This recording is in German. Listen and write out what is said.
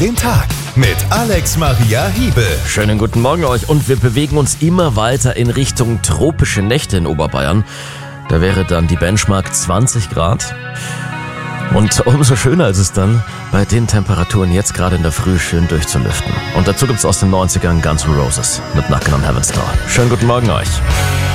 den Tag mit Alex Maria Hiebel. Schönen guten Morgen euch und wir bewegen uns immer weiter in Richtung tropische Nächte in Oberbayern. Da wäre dann die Benchmark 20 Grad. Und umso schöner ist es dann, bei den Temperaturen jetzt gerade in der Früh schön durchzulüften. Und dazu gibt's aus den 90ern Guns N' Roses mit Knockin' on Heaven's Door. Schönen guten Morgen euch.